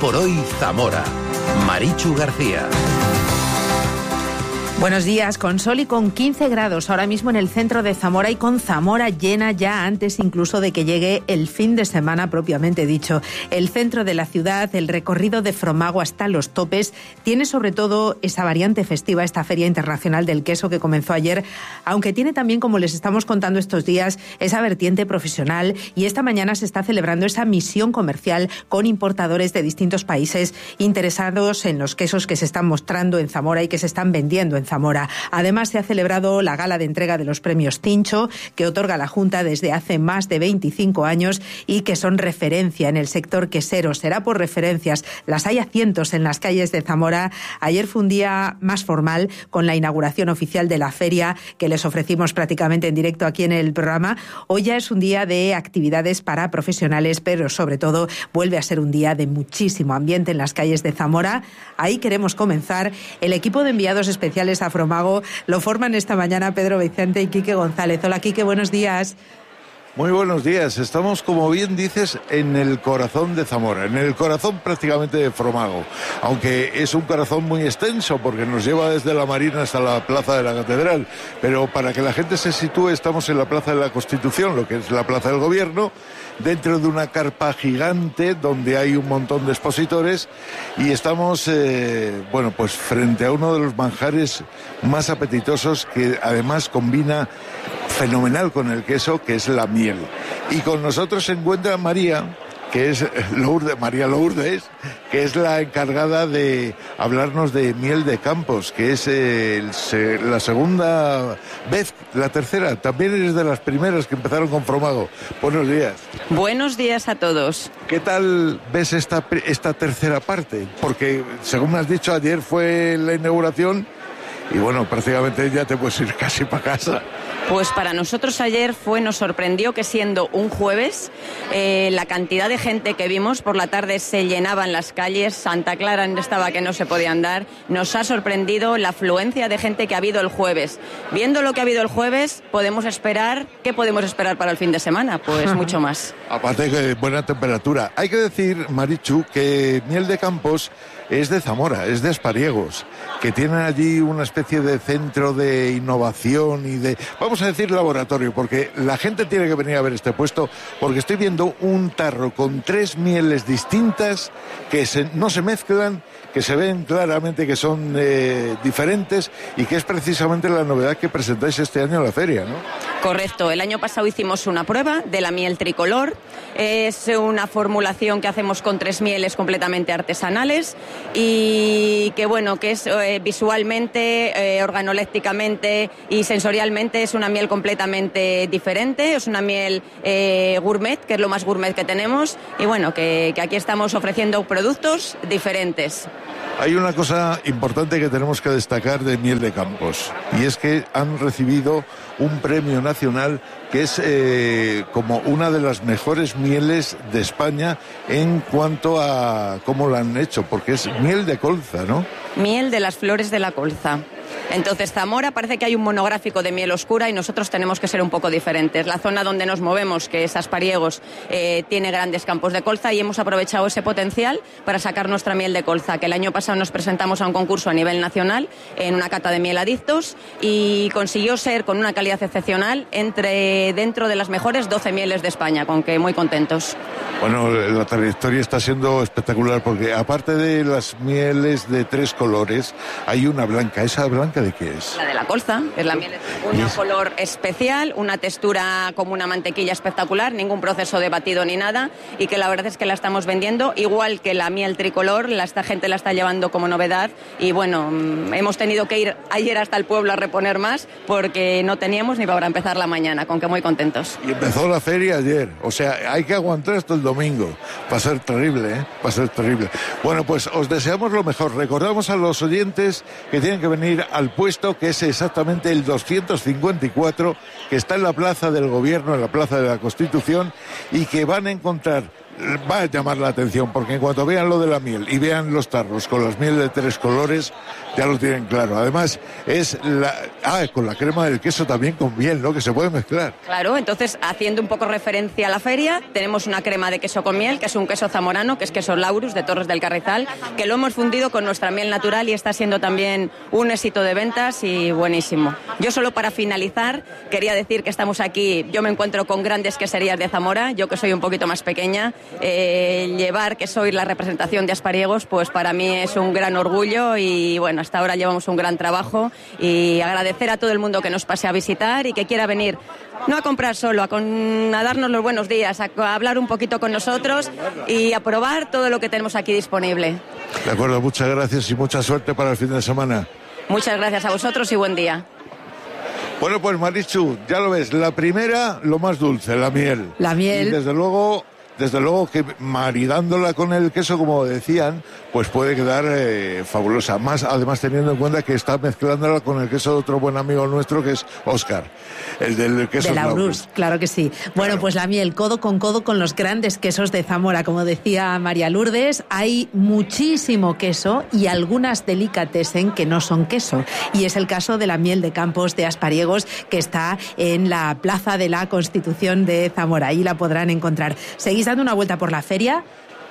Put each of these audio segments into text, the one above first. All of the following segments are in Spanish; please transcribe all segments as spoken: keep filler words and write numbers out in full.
por hoy Zamora. Marichu García. Buenos días, con sol y con quince grados ahora mismo en el centro de Zamora y con Zamora llena ya antes incluso de que llegue el fin de semana propiamente dicho. El centro de la ciudad, el recorrido de Fromago hasta los topes, tiene sobre todo esa variante festiva, esta Feria Internacional del Queso que comenzó ayer, aunque tiene también, como les estamos contando estos días, esa vertiente profesional, y esta mañana se está celebrando esa misión comercial con importadores de distintos países interesados en los quesos que se están mostrando en Zamora y que se están vendiendo en Zamora. Zamora. Además, se ha celebrado la gala de entrega de los premios Cincho, que otorga la Junta desde hace más de veinticinco años y que son referencia en el sector quesero. Será por referencias. Las hay a cientos en las calles de Zamora. Ayer fue un día más formal con la inauguración oficial de la feria que les ofrecimos prácticamente en directo aquí en el programa. Hoy ya es un día de actividades para profesionales, pero sobre todo vuelve a ser un día de muchísimo ambiente en las calles de Zamora. Ahí queremos comenzar. El equipo de enviados especiales a Fromago lo forman esta mañana Pedro Vicente y Quique González. Hola, Quique, buenos días. Muy buenos días. Estamos, como bien dices, en el corazón de Zamora, en el corazón prácticamente de Fromago, aunque es un corazón muy extenso porque nos lleva desde la Marina hasta la Plaza de la Catedral, pero para que la gente se sitúe, estamos en la Plaza de la Constitución, lo que es la Plaza del Gobierno, dentro de una carpa gigante donde hay un montón de expositores y estamos, eh, bueno, pues frente a uno de los manjares más apetitosos que además combina fenomenal con el queso, que es la miel. Y con nosotros se encuentra María, que es Lourdes, María Lourdes, que es la encargada de hablarnos de miel de Campos, que es eh, el, se, la segunda vez, la tercera, también eres de las primeras que empezaron con Fromago. Buenos días. Buenos días a todos. ¿Qué tal ves esta, esta tercera parte? Porque, según me has dicho, ayer fue la inauguración y bueno, prácticamente ya te puedes ir casi para casa. Pues para nosotros ayer fue, nos sorprendió que siendo un jueves, eh, la cantidad de gente que vimos por la tarde se llenaban las calles, Santa Clara estaba que no se podía andar, nos ha sorprendido la afluencia de gente que ha habido el jueves. Viendo lo que ha habido el jueves, podemos esperar, ¿qué podemos esperar para el fin de semana? Pues mucho más. Aparte de buena temperatura. Hay que decir, Marichu, que Miel de Campos es de Zamora, es de Espariegos, que tienen allí una especie de centro de innovación y de, vamos a decir, laboratorio, porque la gente tiene que venir a ver este puesto, porque estoy viendo un tarro con tres mieles distintas que se, no se mezclan, que se ven claramente que son eh, diferentes y que es precisamente la novedad que presentáis este año en la feria, ¿no? Correcto, el año pasado hicimos una prueba de la miel tricolor, es una formulación que hacemos con tres mieles completamente artesanales y que bueno, que es eh, visualmente, eh, organolépticamente y sensorialmente es una miel completamente diferente, es una miel eh, gourmet, que es lo más gourmet que tenemos y bueno, que, que aquí estamos ofreciendo productos diferentes. Hay una cosa importante que tenemos que destacar de Miel de Campos y es que han recibido un premio nacional que es eh, como una de las mejores mieles de España en cuanto a cómo la han hecho, porque es miel de colza, ¿no? Miel de las flores de la colza. Entonces, Zamora parece que hay un monográfico de miel oscura y nosotros tenemos que ser un poco diferentes. La zona donde nos movemos, que es Aspariegos, eh, tiene grandes campos de colza y hemos aprovechado ese potencial para sacar nuestra miel de colza, que el año pasado nos presentamos a un concurso a nivel nacional en una cata de miel adictos y consiguió ser, con una calidad excepcional, entre dentro de las mejores doce mieles de España, con que muy contentos. Bueno, la trayectoria está siendo espectacular porque aparte de las mieles de tres colores, hay una blanca. ¿Esa blanca de qué es? La de la colza, es la miel de un color especial, una textura como una mantequilla espectacular, ningún proceso de batido ni nada, y que la verdad es que la estamos vendiendo, igual que la miel tricolor, la, esta gente la está llevando como novedad, y bueno, hemos tenido que ir ayer hasta el pueblo a reponer más, porque no teníamos ni para empezar la mañana, con que muy contentos. Y empezó la feria ayer, o sea, hay que aguantar hasta el domingo, va a ser terrible, ¿eh? Va a ser terrible. Bueno, pues os deseamos lo mejor, recordamos a los oyentes que tienen que venir al puesto, que es exactamente el doscientos cincuenta y cuatro, que está en la Plaza del Gobierno, en la Plaza de la Constitución, y que van a encontrar va a llamar la atención, porque en cuanto vean lo de la miel y vean los tarros con las miel de tres colores, ya lo tienen claro. Además, es la... Ah, con la crema del queso también con miel, ¿no? Que se puede mezclar. Claro, entonces, haciendo un poco referencia a la feria, tenemos una crema de queso con miel, que es un queso zamorano, que es queso Laurus de Torres del Carrizal, que lo hemos fundido con nuestra miel natural y está siendo también un éxito de ventas y buenísimo. Yo solo para finalizar, quería decir que estamos aquí, yo me encuentro con grandes queserías de Zamora, yo que soy un poquito más pequeña, eh, llevar que soy la representación de Aspariegos, pues para mí es un gran orgullo y bueno, hasta ahora llevamos un gran trabajo y agradecer a todo el mundo que nos pase a visitar y que quiera venir, no a comprar solo, a, con, a darnos los buenos días, a, a hablar un poquito con nosotros y a probar todo lo que tenemos aquí disponible. De acuerdo, muchas gracias y mucha suerte para el fin de semana. Muchas gracias a vosotros y buen día. Bueno, pues Marichu, ya lo ves, la primera, lo más dulce, la miel. La miel. Y desde luego... Desde luego que maridándola con el queso, como decían, pues puede quedar eh, fabulosa. Más, además, teniendo en cuenta que está mezclándola con el queso de otro buen amigo nuestro, que es Óscar, el del queso de Laurus. Laurus. Claro que sí. Bueno, claro. Pues la miel, codo con codo con los grandes quesos de Zamora. Como decía María Lourdes, hay muchísimo queso y algunas delicatessen que no son queso. Y es el caso de la miel de Campos de Aspariegos, que está en la Plaza de la Constitución de Zamora. Ahí la podrán encontrar. ¿Seguís dando una vuelta por la feria?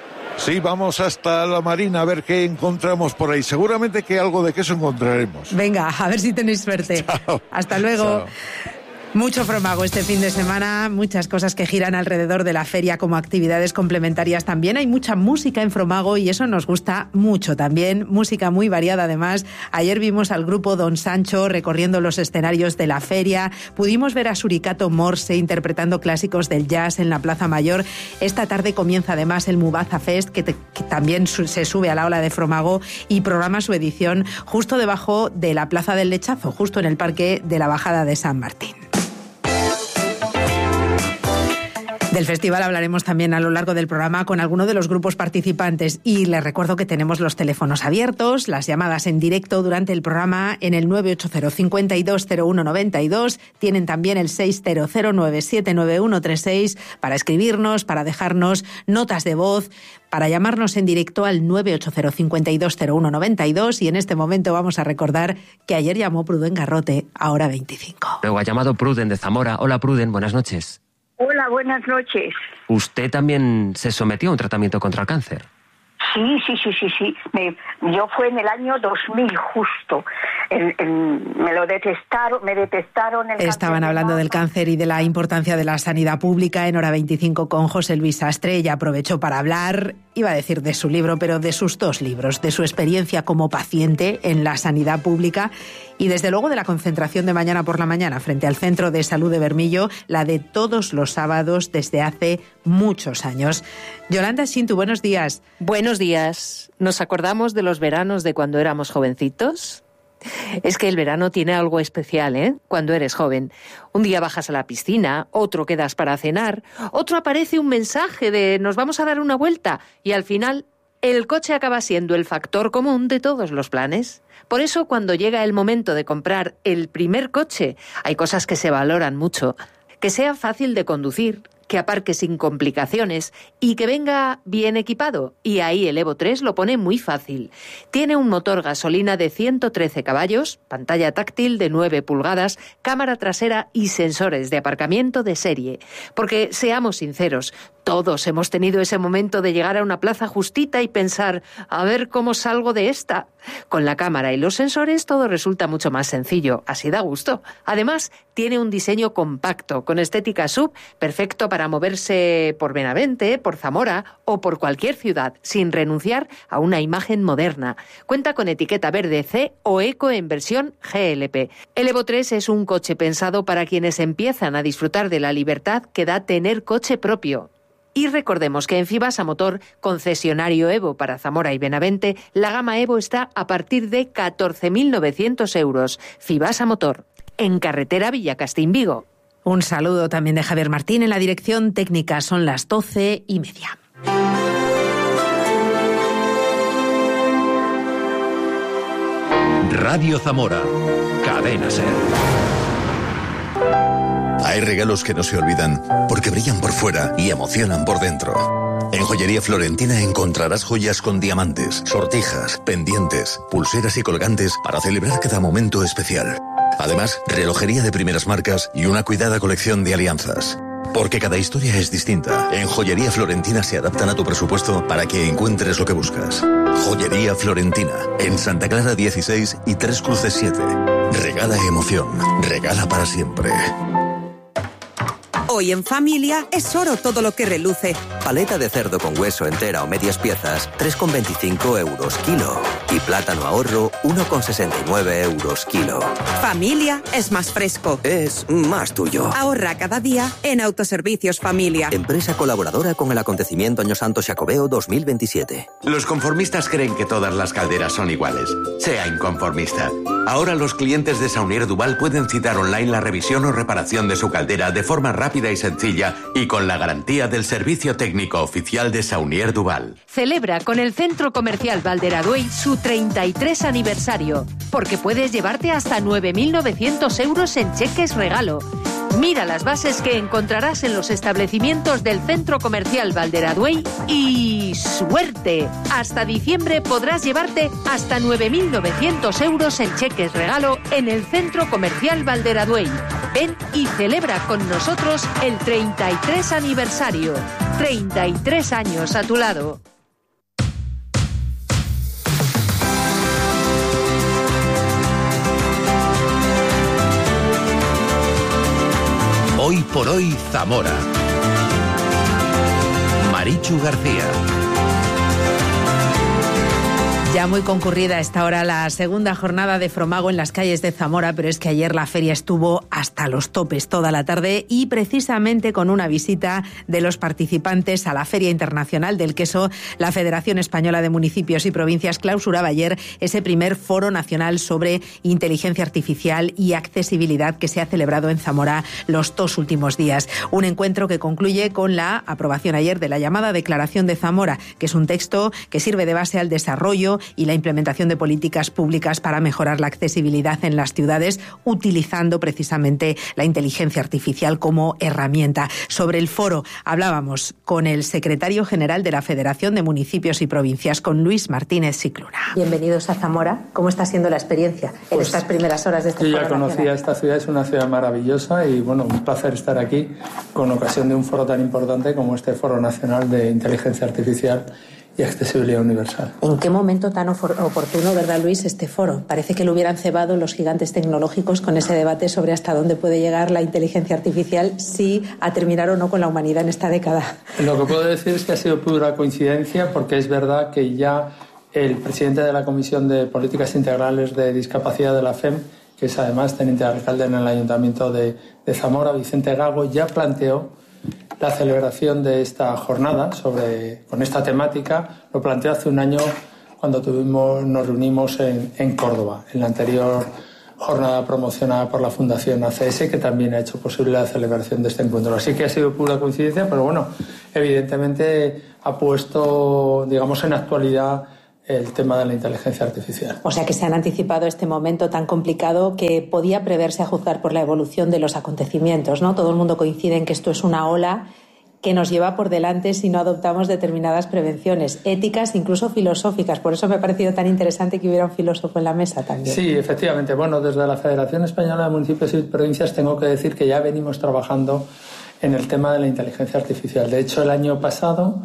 Sí, vamos hasta la Marina a ver qué encontramos por ahí. Seguramente que algo de queso encontraremos. Venga, a ver si tenéis suerte. Chao. Hasta luego. Chao. Mucho fromago este fin de semana, muchas cosas que giran alrededor de la feria como actividades complementarias también. Hay mucha música en Fromago y eso nos gusta mucho también. Música muy variada además. Ayer vimos al grupo Don Sancho recorriendo los escenarios de la feria. Pudimos ver a Suricato Morse interpretando clásicos del jazz en la Plaza Mayor. Esta tarde comienza además el Mubaza Fest, que, te, que también su, se sube a la ola de Fromago y programa su edición justo debajo de la Plaza del Lechazo, justo en el Parque de la Bajada de San Martín. Del festival hablaremos también a lo largo del programa con alguno de los grupos participantes y les recuerdo que tenemos los teléfonos abiertos, las llamadas en directo durante el programa en el nueve ocho cero, cinco dos cero uno nueve dos, tienen también el seis cero cero nueve siete nueve uno tres seis para escribirnos, para dejarnos notas de voz, para llamarnos en directo al nueve ocho cero, cinco dos cero uno nueve dos y en este momento vamos a recordar que ayer llamó Pruden Garrote, ahora veinticinco. Luego ha llamado Pruden de Zamora. Hola Pruden, buenas noches. Hola, buenas noches. ¿Usted también se sometió a un tratamiento contra el cáncer? Sí, sí, sí, sí, sí. Me, yo fue en el año dos mil justo. En, en, me lo detectaron, me detectaron el Estaban hablando del cáncer y de la importancia de la sanidad pública en Hora veinticinco con José Luis Sastre. Ella aprovechó para hablar, iba a decir de su libro, pero de sus dos libros, de su experiencia como paciente en la sanidad pública y desde luego de la concentración de mañana por la mañana frente al Centro de Salud de Bermillo, la de todos los sábados desde hace muchos años. Yolanda Shintu, buenos días. Buenos días. ¿Nos acordamos de los veranos de cuando éramos jovencitos? Es que el verano tiene algo especial, ¿eh? Cuando eres joven. Un día bajas a la piscina, otro quedas para cenar, otro aparece un mensaje de nos vamos a dar una vuelta y al final el coche acaba siendo el factor común de todos los planes. Por eso cuando llega el momento de comprar el primer coche, hay cosas que se valoran mucho. Que sea fácil de conducir, que aparque sin complicaciones y que venga bien equipado. Y ahí el Evo tres lo pone muy fácil. Tiene un motor gasolina de ciento trece caballos, pantalla táctil de nueve pulgadas, cámara trasera y sensores de aparcamiento de serie. Porque, seamos sinceros, todos hemos tenido ese momento de llegar a una plaza justita y pensar, a ver cómo salgo de esta. Con la cámara y los sensores todo resulta mucho más sencillo, así da gusto. Además, tiene un diseño compacto, con estética sub, perfecto para moverse por Benavente, por Zamora o por cualquier ciudad, sin renunciar a una imagen moderna. Cuenta con etiqueta verde C o eco en versión G L P. El Evo tres es un coche pensado para quienes empiezan a disfrutar de la libertad que da tener coche propio. Y recordemos que en Fibasa Motor, concesionario Evo para Zamora y Benavente, la gama Evo está a partir de catorce mil novecientos euros. Fibasa Motor, en carretera Villacastín-Vigo. Un saludo también de Javier Martín en la dirección técnica. Son las doce y media. Radio Zamora, Cadena Ser. Hay regalos que no se olvidan porque brillan por fuera y emocionan por dentro. En Joyería Florentina encontrarás joyas con diamantes, sortijas, pendientes, pulseras y colgantes para celebrar cada momento especial. Además, relojería de primeras marcas y una cuidada colección de alianzas. Porque cada historia es distinta. En Joyería Florentina se adaptan a tu presupuesto para que encuentres lo que buscas. Joyería Florentina, en Santa Clara dieciséis y Tres Cruces siete. Regala emoción, regala para siempre. Hoy en familia es oro todo lo que reluce. Paleta de cerdo con hueso entera o medias piezas, tres con veinticinco euros kilo. Y plátano ahorro, uno con sesenta y nueve euros kilo. Familia es más fresco. Es más tuyo. Ahorra cada día en Autoservicios Familia. Empresa colaboradora con el acontecimiento Año Santo Xacobeo dos mil veintisiete. Los conformistas creen que todas las calderas son iguales. Sea inconformista. Ahora los clientes de Saunier Duval pueden citar online la revisión o reparación de su caldera de forma rápida y sencilla y con la garantía del servicio técnico oficial de Saunier Duval. Celebra con el Centro Comercial Valderaduey su treinta y tres aniversario, porque puedes llevarte hasta nueve mil novecientos euros en cheques regalo. Mira las bases que encontrarás en los establecimientos del Centro Comercial Valderaduey y ¡suerte! Hasta diciembre podrás llevarte hasta nueve mil novecientos euros en cheques regalo en el Centro Comercial Valderaduey. Ven y celebra con nosotros el treinta y tres aniversario. treinta y tres años a tu lado. Hoy por hoy, Zamora. Marichu García. Ya muy concurrida a esta hora la segunda jornada de Fromago en las calles de Zamora, pero es que ayer la feria estuvo hasta los topes toda la tarde y precisamente con una visita de los participantes a la Feria Internacional del Queso, la Federación Española de Municipios y Provincias clausuraba ayer ese primer foro nacional sobre inteligencia artificial y accesibilidad que se ha celebrado en Zamora los dos últimos días. Un encuentro que concluye con la aprobación ayer de la llamada Declaración de Zamora, que es un texto que sirve de base al desarrollo y la implementación de políticas públicas para mejorar la accesibilidad en las ciudades, utilizando precisamente la inteligencia artificial como herramienta. Sobre el foro hablábamos con el secretario general de la Federación de Municipios y Provincias, con Luis Martínez Cicluna. Bienvenidos a Zamora. ¿Cómo está siendo la experiencia en pues estas primeras horas de este foro? Yo ya conocía nacional? Esta ciudad, es una ciudad maravillosa y bueno, un placer estar aquí con ocasión de un foro tan importante como este Foro Nacional de Inteligencia Artificial y Accesibilidad Universal. ¿En qué momento tan oportuno, verdad, Luis, este foro? Parece que lo hubieran cebado los gigantes tecnológicos con ese debate sobre hasta dónde puede llegar la inteligencia artificial, si a terminar o no con la humanidad en esta década. Lo que puedo decir es que ha sido pura coincidencia, porque es verdad que ya el presidente de la Comisión de Políticas Integrales de Discapacidad de la F E M, que es además teniente de alcalde en el Ayuntamiento de, de Zamora, Vicente Gago, ya planteó la celebración de esta jornada sobre, con esta temática. Lo planteó hace un año cuando tuvimos, nos reunimos en, en Córdoba, en la anterior jornada promocionada por la Fundación A C S, que también ha hecho posible la celebración de este encuentro. Así que ha sido pura coincidencia, pero bueno, evidentemente ha puesto, digamos, en actualidad el tema de la inteligencia artificial. O sea que se han anticipado este momento tan complicado que podía preverse a juzgar por la evolución de los acontecimientos, ¿no? Todo el mundo coincide en que esto es una ola que nos lleva por delante si no adoptamos determinadas prevenciones éticas, incluso filosóficas. Por eso me ha parecido tan interesante que hubiera un filósofo en la mesa también. Sí, efectivamente. Bueno, desde la Federación Española de Municipios y Provincias tengo que decir que ya venimos trabajando en el tema de la inteligencia artificial. De hecho, el año pasado,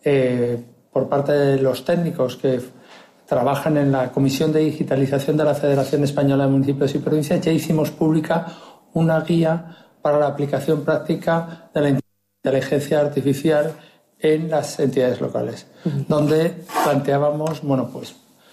eh, por parte de los técnicos que trabajan en la Comisión de Digitalización de la Federación Española de Municipios y Provincias, ya hicimos pública una guía para la aplicación práctica de la inteligencia artificial en las entidades locales, uh-huh. donde planteábamos, bueno, pues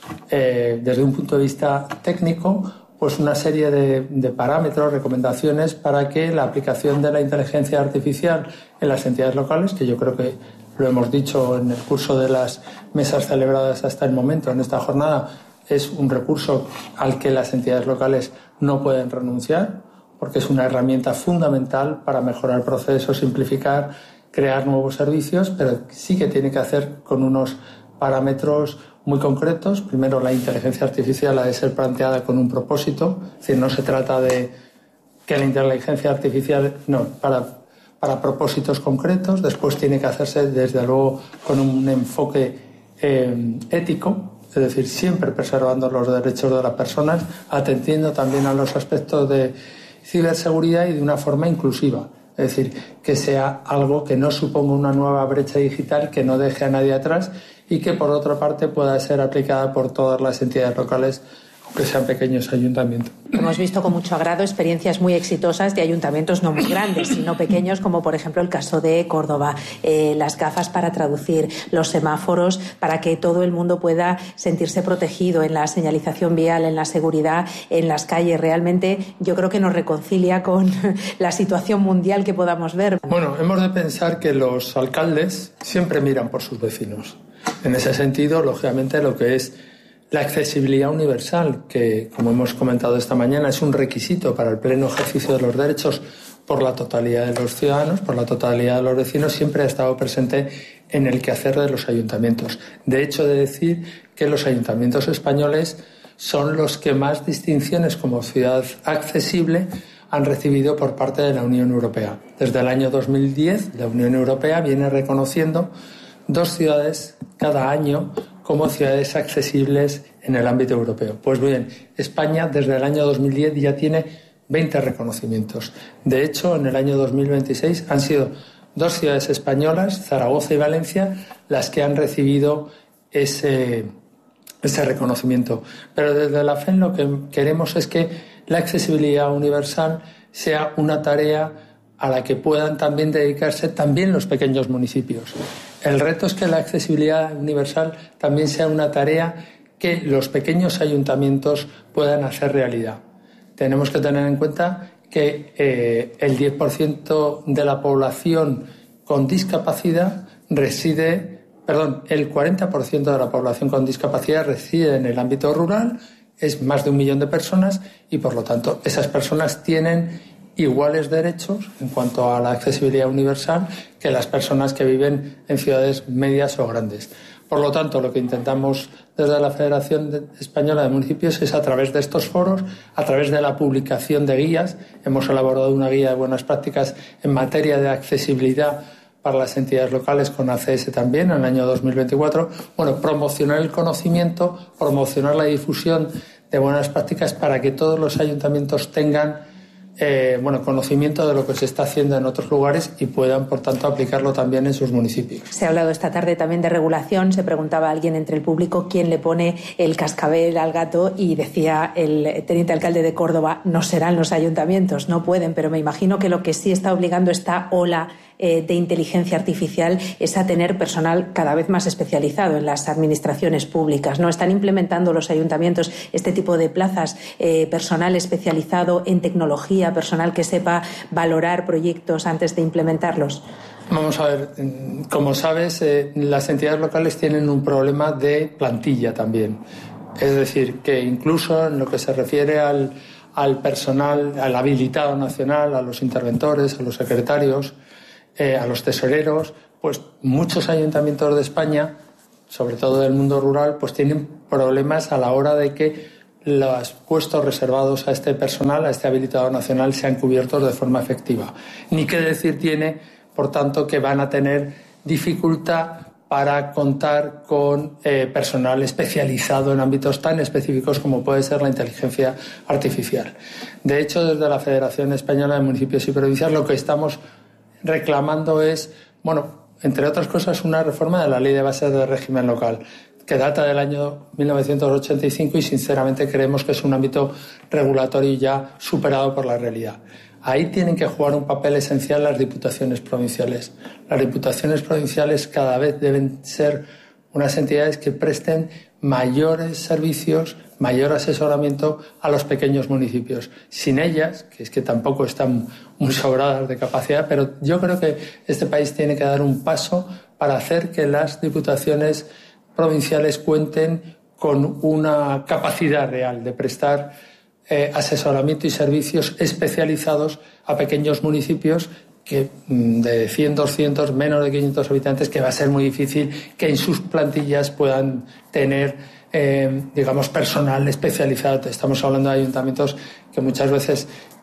eh, desde un punto de vista técnico, pues una serie de, de parámetros, recomendaciones para que la aplicación de la inteligencia artificial en las entidades locales, que yo creo que lo hemos dicho en el curso de las mesas celebradas hasta el momento en esta jornada, es un recurso al que las entidades locales no pueden renunciar, porque es una herramienta fundamental para mejorar procesos, simplificar, crear nuevos servicios, pero sí que tiene que hacer con unos parámetros muy concretos. Primero, la inteligencia artificial ha de ser planteada con un propósito, es decir, no se trata de que la inteligencia artificial, no, para para propósitos concretos, después tiene que hacerse desde luego con un enfoque eh, ético, es decir, siempre preservando los derechos de las personas, atendiendo también a los aspectos de ciberseguridad y de una forma inclusiva. Es decir, que sea algo que no suponga una nueva brecha digital, que no deje a nadie atrás y que, por otra parte, pueda ser aplicada por todas las entidades locales, aunque sean pequeños ayuntamientos. Hemos visto con mucho agrado experiencias muy exitosas de ayuntamientos no muy grandes, sino pequeños, como por ejemplo el caso de Córdoba. Eh, las gafas para traducir, los semáforos para que todo el mundo pueda sentirse protegido en la señalización vial, en la seguridad, en las calles. Realmente yo creo que nos reconcilia con la situación mundial que podamos ver. Bueno, hemos de pensar que los alcaldes siempre miran por sus vecinos. En ese sentido, lógicamente, lo que es la accesibilidad universal, que, como hemos comentado esta mañana, es un requisito para el pleno ejercicio de los derechos por la totalidad de los ciudadanos, por la totalidad de los vecinos, siempre ha estado presente en el quehacer de los ayuntamientos. De hecho, he de decir que los ayuntamientos españoles son los que más distinciones como ciudad accesible han recibido por parte de la Unión Europea. Desde el año dos mil diez, la Unión Europea viene reconociendo dos ciudades cada año como ciudades accesibles en el ámbito europeo. Pues bien, España desde el año dos mil diez ya tiene veinte reconocimientos. De hecho, en el año dos mil veintiséis han sido dos ciudades españolas, Zaragoza y Valencia, las que han recibido ese, ese reconocimiento. Pero desde la F E N lo que queremos es que la accesibilidad universal sea una tarea a la que puedan también dedicarse también los pequeños municipios. El reto es que la accesibilidad universal también sea una tarea que los pequeños ayuntamientos puedan hacer realidad. Tenemos que tener en cuenta que eh, el diez por ciento de la población con discapacidad reside, perdón, el cuarenta por ciento de la población con discapacidad reside en el ámbito rural, es más de un millón de personas y, por lo tanto, esas personas tienen iguales derechos en cuanto a la accesibilidad universal que las personas que viven en ciudades medias o grandes. Por lo tanto, lo que intentamos desde la Federación Española de Municipios es, a través de estos foros, a través de la publicación de guías, hemos elaborado una guía de buenas prácticas en materia de accesibilidad para las entidades locales con A C S también en el año dos mil veinticuatro, bueno, promocionar el conocimiento, promocionar la difusión de buenas prácticas para que todos los ayuntamientos tengan Eh, bueno, conocimiento de lo que se está haciendo en otros lugares y puedan, por tanto, aplicarlo también en sus municipios. Se ha hablado esta tarde también de regulación. Se preguntaba a alguien entre el público quién le pone el cascabel al gato y decía el teniente alcalde de Córdoba, no serán los ayuntamientos, no pueden, pero me imagino que lo que sí está obligando esta ola eh, de inteligencia artificial es a tener personal cada vez más especializado en las administraciones públicas, ¿no? Están implementando los ayuntamientos este tipo de plazas, eh, personal especializado en tecnología, personal que sepa valorar proyectos antes de implementarlos. Vamos a ver, como sabes, eh, las entidades locales tienen un problema de plantilla también. Es decir, que incluso en lo que se refiere al, al personal, al habilitado nacional, a los interventores, a los secretarios, eh, a los tesoreros, pues muchos ayuntamientos de España, sobre todo del mundo rural, pues tienen problemas a la hora de que los puestos reservados a este personal, a este habilitado nacional, sean cubiertos de forma efectiva. Ni qué decir tiene, por tanto, que van a tener dificultad para contar con eh, personal especializado en ámbitos tan específicos como puede ser la inteligencia artificial. De hecho, desde la Federación Española de Municipios y Provincias lo que estamos reclamando es, bueno, entre otras cosas, una reforma de la Ley de Bases de Régimen Local, que data del año mil novecientos ochenta y cinco y sinceramente creemos que es un ámbito regulatorio ya superado por la realidad. Ahí tienen que jugar un papel esencial las diputaciones provinciales. Las diputaciones provinciales cada vez deben ser unas entidades que presten mayores servicios, mayor asesoramiento a los pequeños municipios. Sin ellas, que es que tampoco están muy sobradas de capacidad, pero yo creo que este país tiene que dar un paso para hacer que las diputaciones provinciales cuenten con una capacidad real de prestar eh, asesoramiento y servicios especializados a pequeños municipios que de cien, doscientos, menos de quinientos habitantes, que va a ser muy difícil que en sus plantillas puedan tener, eh, digamos, personal especializado. Estamos hablando de ayuntamientos que muchas veces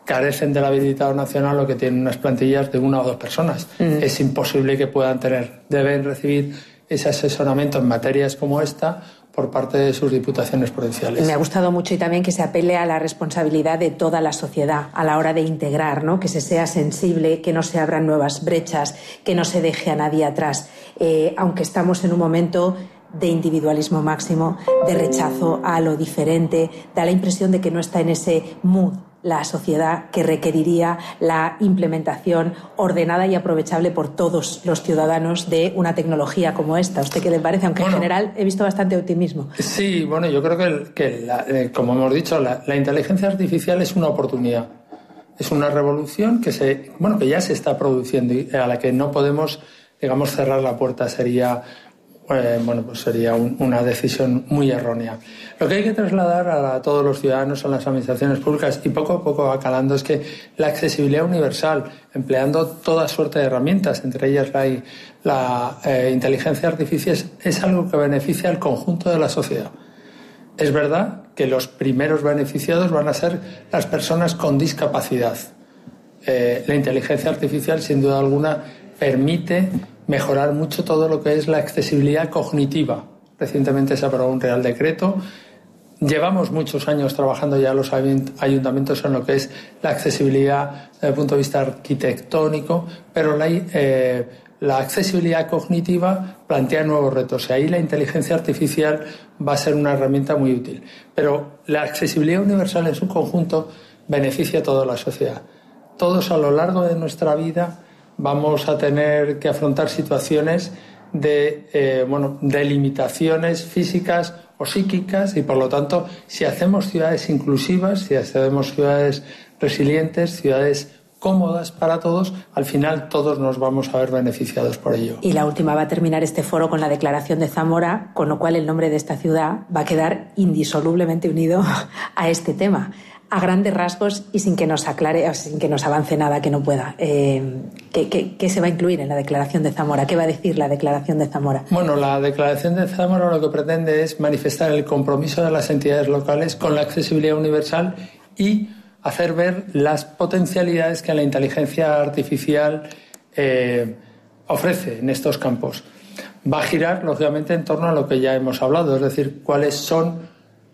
carecen del habilitado nacional o que tienen unas plantillas de una o dos personas. Mm. Es imposible que puedan tener, deben recibir ese asesoramiento en materias como esta por parte de sus diputaciones provinciales. Me ha gustado mucho y también que se apele a la responsabilidad de toda la sociedad a la hora de integrar, ¿no? Que se sea sensible, que no se abran nuevas brechas, que no se deje a nadie atrás. Eh, aunque estamos en un momento de individualismo máximo, de rechazo a lo diferente, da la impresión de que no está en ese mood la sociedad que requeriría la implementación ordenada y aprovechable por todos los ciudadanos de una tecnología como esta. ¿A usted qué le parece? Aunque bueno, en general he visto bastante optimismo. Sí, bueno, yo creo que, el, que la, eh, como hemos dicho, la, la inteligencia artificial es una oportunidad. Es una revolución que, se, bueno, que ya se está produciendo y a la que no podemos, digamos, cerrar la puerta. Sería... Eh, bueno, pues sería un, una decisión muy errónea. Lo que hay que trasladar a, a todos los ciudadanos, a las administraciones públicas, y poco a poco va calando, es que la accesibilidad universal, empleando toda suerte de herramientas, entre ellas la, la eh, inteligencia artificial, es, es algo que beneficia al conjunto de la sociedad. Es verdad que los primeros beneficiados van a ser las personas con discapacidad. Eh, la inteligencia artificial, sin duda alguna, permite mejorar mucho todo lo que es la accesibilidad cognitiva. Recientemente se aprobó un Real Decreto. Llevamos muchos años trabajando ya los ayuntamientos en lo que es la accesibilidad desde el punto de vista arquitectónico, pero la, eh, la accesibilidad cognitiva plantea nuevos retos y ahí la inteligencia artificial va a ser una herramienta muy útil. Pero la accesibilidad universal en su conjunto beneficia a toda la sociedad. Todos a lo largo de nuestra vida vamos a tener que afrontar situaciones de, eh, bueno, de limitaciones físicas o psíquicas y, por lo tanto, si hacemos ciudades inclusivas, si hacemos ciudades resilientes, ciudades cómodas para todos, al final todos nos vamos a ver beneficiados por ello. Y la última va a terminar este foro con la Declaración de Zamora, con lo cual el nombre de esta ciudad va a quedar indisolublemente unido a este tema. A grandes rasgos y sin que nos aclare, o sin que nos avance nada que no pueda. Eh, ¿qué, qué, ¿Qué se va a incluir en la Declaración de Zamora? ¿Qué va a decir la Declaración de Zamora? Bueno, la Declaración de Zamora lo que pretende es manifestar el compromiso de las entidades locales con la accesibilidad universal y hacer ver las potencialidades que la inteligencia artificial eh, ofrece en estos campos. Va a girar, lógicamente, en torno a lo que ya hemos hablado, es decir, cuáles son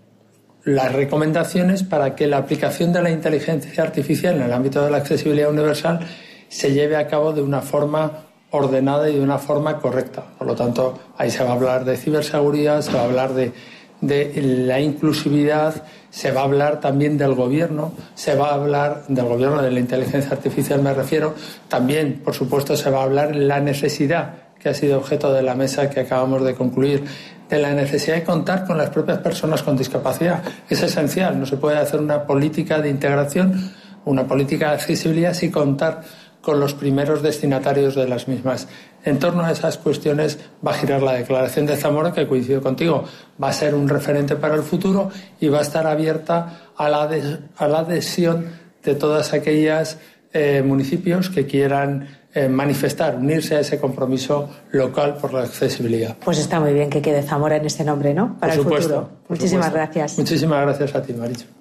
las recomendaciones para que la aplicación de la inteligencia artificial en el ámbito de la accesibilidad universal se lleve a cabo de una forma ordenada y de una forma correcta. Por lo tanto, ahí se va a hablar de ciberseguridad, se va a hablar de, de la inclusividad, se va a hablar también del gobierno, se va a hablar del gobierno de la inteligencia artificial, me refiero. También, por supuesto, se va a hablar de la necesidad, que ha sido objeto de la mesa que acabamos de concluir, de la necesidad de contar con las propias personas con discapacidad. Es esencial, no se puede hacer una política de integración, una política de accesibilidad sin contar con los primeros destinatarios de las mismas. En torno a esas cuestiones va a girar la Declaración de Zamora, que coincido contigo, va a ser un referente para el futuro y va a estar abierta a la, de, a la adhesión de todas aquellas eh, municipios que quieran Eh, manifestar, unirse a ese compromiso local por la accesibilidad. Pues está muy bien que quede Zamora en ese nombre, ¿no? Para por supuesto, el futuro. Por Muchísimas supuesto. gracias. Muchísimas gracias a ti, Marichu.